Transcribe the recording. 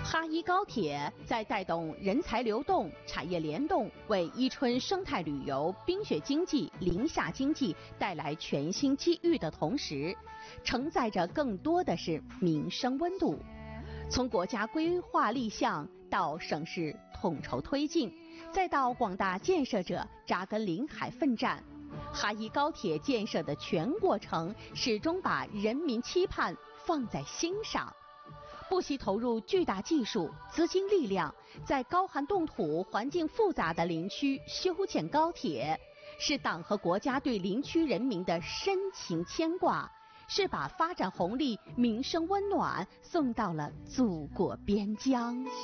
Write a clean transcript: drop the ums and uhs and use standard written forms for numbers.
哈伊高铁在带动人才流动、产业联动，为伊春生态旅游、冰雪经济、林下经济带来全新机遇的同时，承载着更多的是民生温度。从国家规划立项到省市统筹推进，再到广大建设者扎根临海奋战，哈伊高铁建设的全过程始终把人民期盼放在心上，不惜投入巨大技术、资金力量，在高寒冻土、环境复杂的林区修建高铁，是党和国家对林区人民的深情牵挂，是把发展红利、民生温暖送到了祖国边疆。